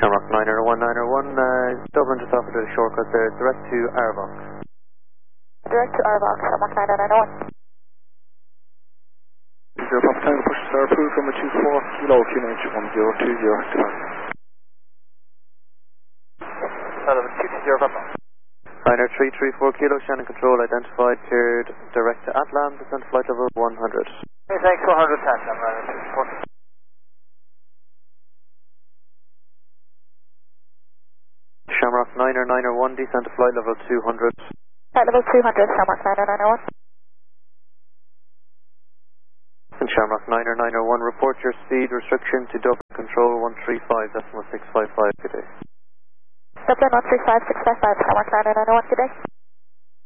Shamrock 901, Dublin just offered a shortcut there, direct to Arvock. Direct to Arvock, Shamrock 901. Zero Papa Tango, push star approved from a 24 kilo QNH 1020. Hello, 220 Papa. Ryanair 334 kilo, Shannon Control identified, cleared direct to Atlan, descent flight level 100. Okay, thanks, 100 Atlan, Ryanair 334. Shamrock 901, descent to flight level 200. Flight level 200, Shamrock 901. And Shamrock 901, report your speed restriction to Dublin Control 135.655, good day. Dublin 135.655, Shamrock 901, good day.